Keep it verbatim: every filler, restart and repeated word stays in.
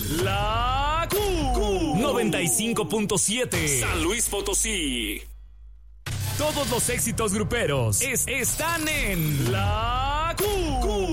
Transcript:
La Q noventa y cinco punto siete San Luis Potosí. Todos los éxitos gruperos es, están en La Q.